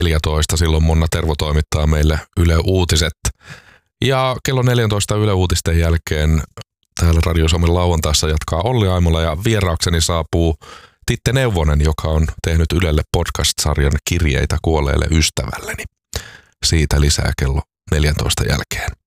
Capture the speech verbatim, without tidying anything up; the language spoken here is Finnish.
neljätoista silloin Monna Tervo toimittaa meille Yle Uutiset. Ja kello neljätoista Yle Uutisten jälkeen täällä Radio Suomen lauantaissa jatkaa Olli Aimola ja vieraakseni saapuu Titte Neuvonen, joka on tehnyt Ylelle podcast-sarjan Kirjeitä kuolleelle ystävälleni. Siitä lisää kello neljätoista jälkeen.